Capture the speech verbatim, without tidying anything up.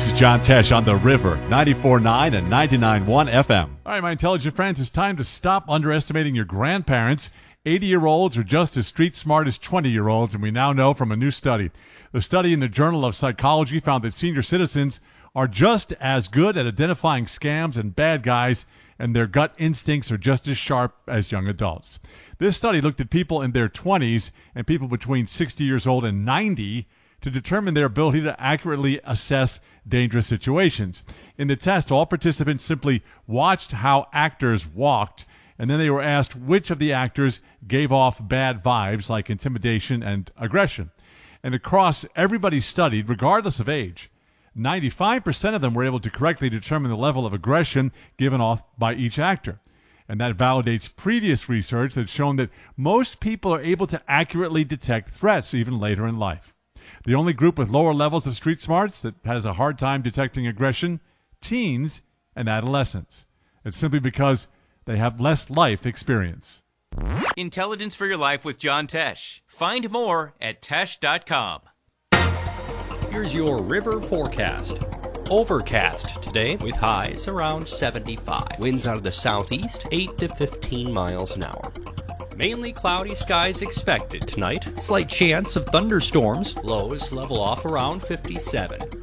This is John Tesh on The River, ninety-four point nine and ninety-nine point one F M. All right, my intelligent friends, it's time to stop underestimating your grandparents. eighty-year-olds are just as street smart as twenty-year-olds, and we now know from a new study. The study in the Journal of Psychology found that senior citizens are just as good at identifying scams and bad guys, and their gut instincts are just as sharp as young adults. This study looked at people in their twenties and people between sixty years old and ninety to determine their ability to accurately assess dangerous situations. In the test, all participants simply watched how actors walked, and then they were asked which of the actors gave off bad vibes like intimidation and aggression. And across everybody studied, regardless of age, ninety-five percent of them were able to correctly determine the level of aggression given off by each actor. And that validates previous research that's shown that most people are able to accurately detect threats even later in life. The only group with lower levels of street smarts that has a hard time detecting aggression, teens and adolescents. It's simply because they have less life experience. Intelligence for Your Life with John Tesh. Find more at tesh dot com. Here's your river forecast. Overcast today with highs around seventy-five. Winds out of the southeast, eight to fifteen miles an hour. Mainly cloudy skies expected tonight. Slight chance of thunderstorms. Lows level off around fifty-seven.